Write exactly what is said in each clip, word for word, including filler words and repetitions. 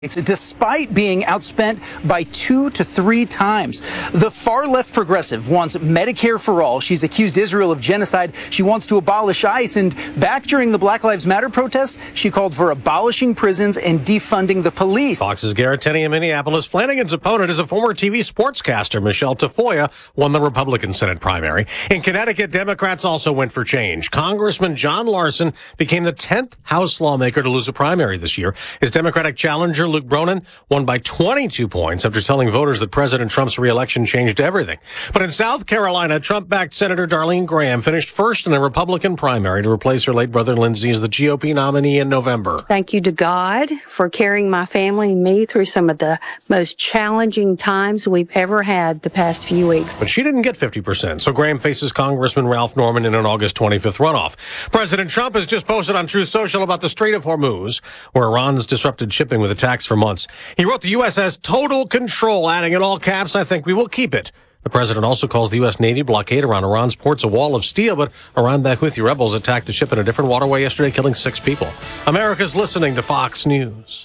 despite being outspent by two to three times. The far-left progressive wants Medicare for all. She's accused Israel of genocide. She wants to abolish ICE. And back during the Black Lives Matter protests, she called for abolishing prisons and defunding the police. Fox's Garrett Tenney in Minneapolis. Flanagan's opponent is a former T V sportscaster. Michelle Tafoya won the Republican Senate primary. In Connecticut, Democrats also went for change. Congressman John Larson became the tenth House lawmaker to lose a primary this year. His Democratic challenger, Luke Bronin, won by twenty-two points after telling voters that President Trump's reelection changed everything. But in South Carolina, Trump-backed Senator Darlene Graham finished first in a Republican primary to replace her late brother Lindsey as the G O P nominee in November. Thank you to God for carrying my family and me through some of the most challenging times we've ever had the past few weeks. But she didn't get fifty percent, so Graham faces Congressman Ralph Norman in an August twenty-fifth runoff. President Trump has just posted on Truth Social about the Strait of Hormuz, where Iran's disrupted shipping with attacks for months. He wrote the U S has total control, adding in all caps, "I think we will keep it." The president also calls the U S Navy blockade around Iran's ports a wall of steel, but Iran-backed Houthi rebels attacked the ship in a different waterway yesterday, killing six people. America's listening to Fox News.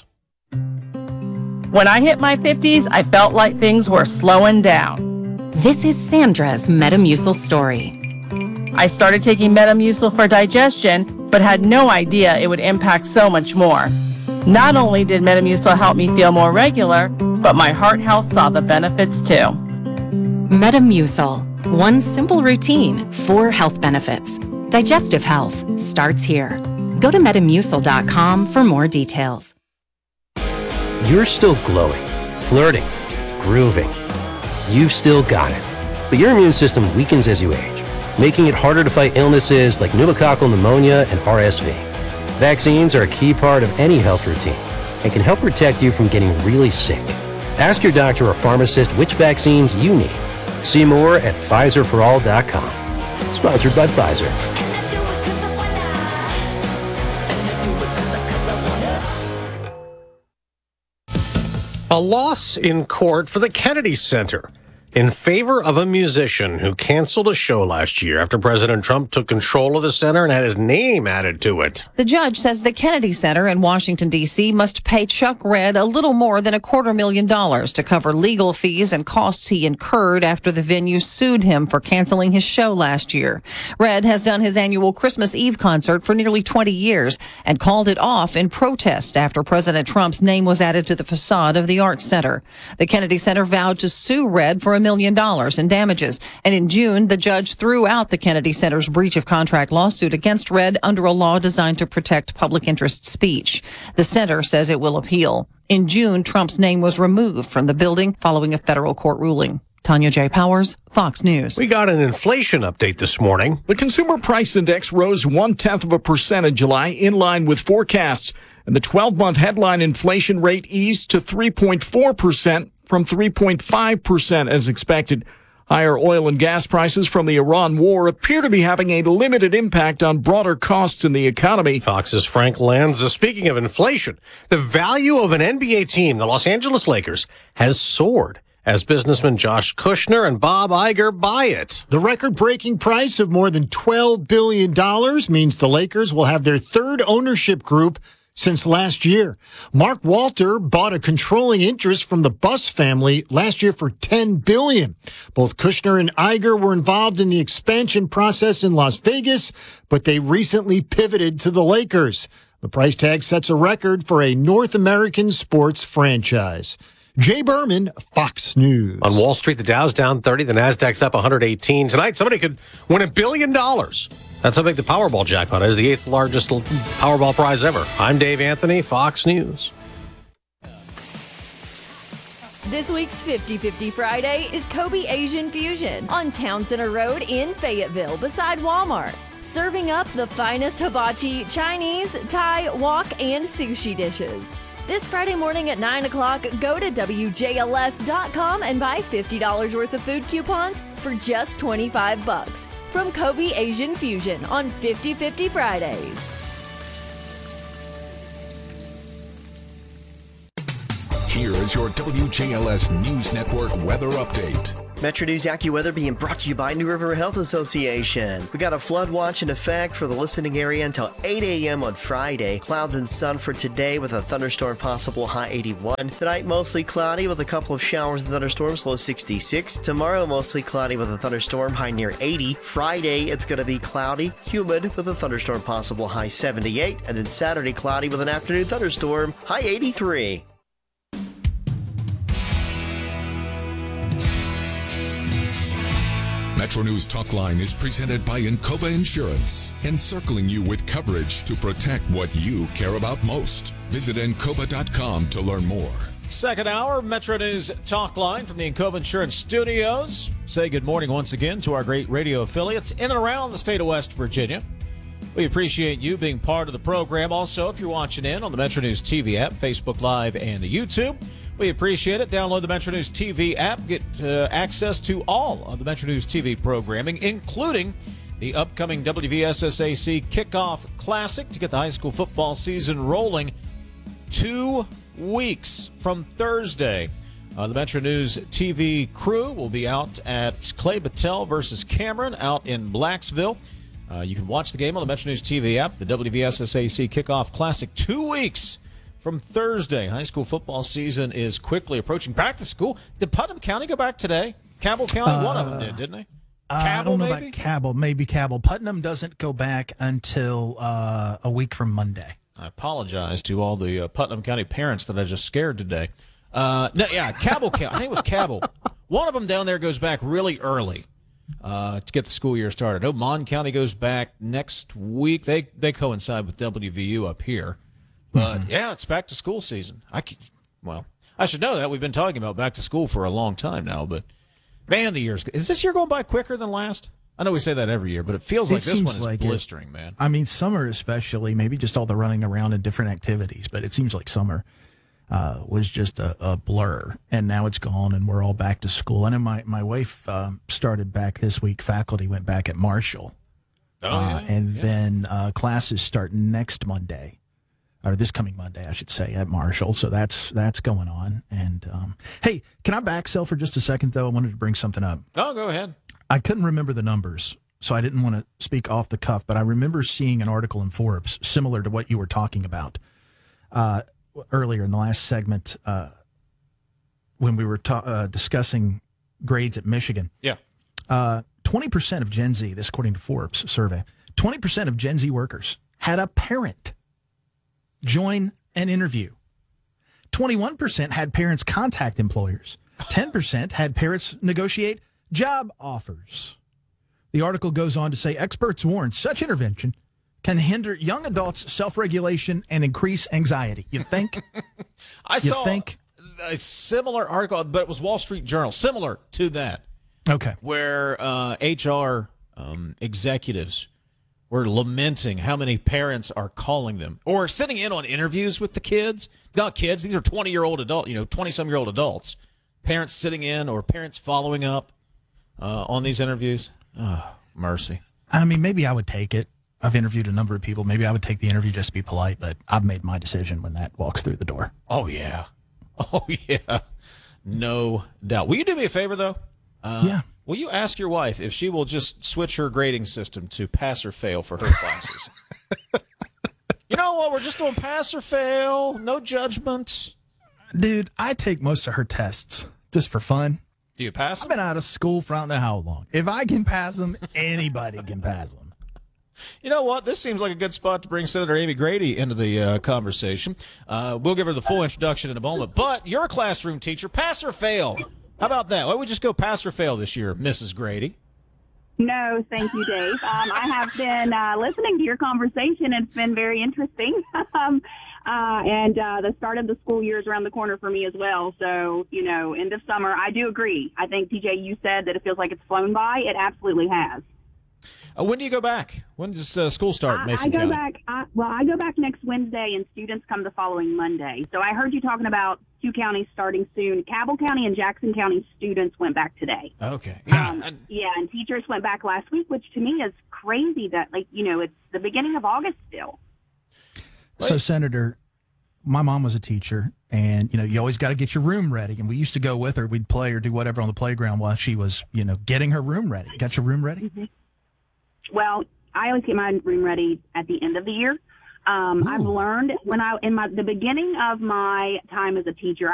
When I hit my fifties, I felt like things were slowing down. This is Sandra's Metamucil story. I started taking Metamucil for digestion, but had no idea it would impact so much more. Not only did Metamucil help me feel more regular, but my heart health saw the benefits too. Metamucil. One simple routine, four health benefits. Digestive health starts here. Go to metamucil dot com for more details. You're still glowing, flirting, grooving. You've still got it. But your immune system weakens as you age, making it harder to fight illnesses like pneumococcal pneumonia and R S V. Vaccines are a key part of any health routine and can help protect you from getting really sick. Ask your doctor or pharmacist which vaccines you need. See more at Pfizer for all dot com. Sponsored by Pfizer. A loss in court for the Kennedy Center in favor of a musician who canceled a show last year after President Trump took control of the center and had his name added to it. The judge says the Kennedy Center in Washington, D C must pay Chuck Redd a little more than a quarter million dollars to cover legal fees and costs he incurred after the venue sued him for canceling his show last year. Redd has done his annual Christmas Eve concert for nearly twenty years and called it off in protest after President Trump's name was added to the facade of the Arts Center. The Kennedy Center vowed to sue Redd for a million dollars in damages. And in June, the judge threw out the Kennedy Center's breach of contract lawsuit against Redd under a law designed to protect public interest speech. The center says it will appeal. In June, Trump's name was removed from the building following a federal court ruling. Tanya J. Powers, Fox News. We got an inflation update this morning. The Consumer Price Index rose one-tenth of a percent in July, in line with forecasts. And the twelve-month headline inflation rate eased to three point four percent from three point five percent as expected. Higher oil and gas prices from the Iran war appear to be having a limited impact on broader costs in the economy. Fox's Frank Lanza. Speaking of inflation, the value of an N B A team, the Los Angeles Lakers, has soared as businessmen Josh Kushner and Bob Iger buy it. The record-breaking price of more than twelve billion dollars means the Lakers will have their third ownership group since last year. Mark Walter bought a controlling interest from the Buss family last year for ten billion dollars. Both Kushner and Iger were involved in the expansion process in Las Vegas, but they recently pivoted to the Lakers. The price tag sets a record for a North American sports franchise. Jay Berman, Fox News. On Wall Street, the Dow's down thirty, the Nasdaq's up one hundred eighteen. Tonight, somebody could win a billion dollars. That's how big the Powerball jackpot is, the eighth largest Powerball prize ever. I'm Dave Anthony, Fox News. This week's fifty fifty Friday is Kobe Asian Fusion on Town Center Road in Fayetteville beside Walmart. Serving up the finest hibachi, Chinese, Thai, wok, and sushi dishes. This Friday morning at nine o'clock, go to W J L S dot com and buy fifty dollars worth of food coupons for just twenty-five bucks from Kobe Asian Fusion on fifty fifty Fridays. Here is your W J L S News Network weather update. Metro News AccuWeather being brought to you by New River Health Association. We got a flood watch in effect for the listening area until eight a.m. on Friday. Clouds and sun for today with a thunderstorm possible, high eighty-one. Tonight, mostly cloudy with a couple of showers and thunderstorms, low sixty-six. Tomorrow, mostly cloudy with a thunderstorm, high near eighty. Friday, it's going to be cloudy, humid with a thunderstorm possible, high seventy-eight. And then Saturday, cloudy with an afternoon thunderstorm, high eighty-three. Metro News Talkline is presented by Encova Insurance, encircling you with coverage to protect what you care about most. Visit Encova dot com to learn more. Second hour, Metro News Talkline from the Encova Insurance Studios. Say good morning once again to our great radio affiliates in and around the state of West Virginia. We appreciate you being part of the program. Also, if you're watching in on the Metro News T V app, Facebook Live, and YouTube, we appreciate it. Download the Metro News T V app. Get uh, access to all of the Metro News T V programming, including the upcoming W V S S A C Kickoff Classic to get the high school football season rolling two weeks from Thursday. Uh, the Metro News T V crew will be out at Clay Battelle versus Cameron out in Blacksville. Uh, you can watch the game on the Metro News T V app, the W V S S A C Kickoff Classic, two weeks from Thursday. High school football season is quickly approaching. Back to school. Did Putnam County go back today? Cabell County, uh, one of them did, didn't they? Uh, Cabell, I don't know maybe? about Cabell. Maybe Cabell. Putnam doesn't go back until uh, a week from Monday. I apologize to all the uh, Putnam County parents that I just scared today. Uh, no, yeah, Cabell County. I think it was Cabell. One of them down there goes back really early uh, to get the school year started. Oh, Mon County goes back next week. They they coincide with W V U up here. But, mm-hmm. yeah, it's back to school season. I can, well, I should know that. We've been talking about back to school for a long time now. But, man, the year's – is this year going by quicker than last? I know we say that every year, but it feels like it this one is like blistering, it, man. I mean, summer especially, maybe just all the running around and different activities, but it seems like summer uh, was just a, a blur, and now it's gone, and we're all back to school. I know my, my wife uh, started back this week. Faculty went back at Marshall. Oh, uh, yeah, and yeah. then uh, classes start next Monday. Or this coming Monday, I should say, at Marshall. So that's that's going on. And um, hey, can I back sell for just a second, though? I wanted to bring something up. Oh, go ahead. I couldn't remember the numbers, so I didn't want to speak off the cuff, but I remember seeing an article in Forbes similar to what you were talking about uh, earlier in the last segment uh, when we were ta- uh, discussing grades at Michigan. Yeah. Uh, twenty percent of Gen Z, this according to Forbes survey, twenty percent of Gen Z workers had a parent join an interview. twenty-one percent had parents contact employers. ten percent had parents negotiate job offers. The article goes on to say experts warn such intervention can hinder young adults' self-regulation and increase anxiety. You think? I you saw think? a similar article, but it was Wall Street Journal, similar to that. Okay. Where uh, H R um, executives were lamenting how many parents are calling them or sitting in on interviews with the kids. Not kids; these are twenty-year-old adult, you know, twenty-some-year-old adults. Parents sitting in or parents following up uh, on these interviews. Oh, mercy. I mean, maybe I would take it. I've interviewed a number of people. Maybe I would take the interview just to be polite, but I've made my decision when that walks through the door. Oh, yeah. Oh, yeah. No doubt. Will you do me a favor, though? Uh, yeah. Will you ask your wife if she will just switch her grading system to pass or fail for her classes? You know what? We're just doing pass or fail. No judgment. Dude, I take most of her tests just for fun. Do you pass them? I've been out of school for I don't know how long. If I can pass them, anybody can pass them. You know what? This seems like a good spot to bring Senator Amy Grady into the uh, conversation. Uh, we'll give her the full introduction in a moment. But you're a classroom teacher. Pass or fail? How about that? Why don't we just go pass or fail this year, Missus Grady? No, thank you, Dave. Um, I have been uh, listening to your conversation. It's been very interesting. um, uh, and uh, the start of the school year is around the corner for me as well. So, you know, end of summer, I do agree. I think, T J, you said that it feels like it's flown by. It absolutely has. Uh, when do you go back? When does uh, school start in Mason I, I go County? back. I, well, I go back next Wednesday, and students come the following Monday. So I heard you talking about two counties starting soon. Cabell County and Jackson County students went back today. Okay. Yeah. Um, and, yeah, and teachers went back last week, which to me is crazy that, like, you know, it's the beginning of August still. So, Senator, my mom was a teacher, and, you know, you always got to get your room ready. And we used to go with her. We'd play or do whatever on the playground while she was, you know, getting her room ready. Got your room ready? Mm-hmm. Well, I always get my room ready at the end of the year. Um, I've learned when I, in my, the beginning of my time as a teacher,